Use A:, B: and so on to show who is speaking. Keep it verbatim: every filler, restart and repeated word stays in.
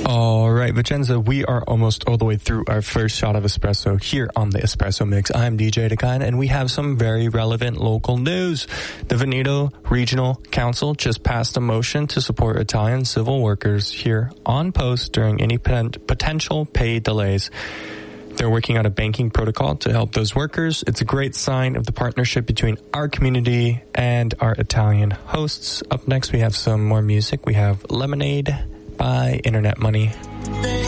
A: All right, Vicenza, we are almost all the way through our first shot of espresso here on the Espresso Mix. I'm D J Dakine, and we have some very relevant local news. The Veneto Regional Council just passed a motion to support Italian civil workers here on post during any potential pay delays. They're working on a banking protocol to help those workers. It's a great sign of the partnership between our community and our Italian hosts. Up next, we have some more music. We have Lemonade by Internet Money.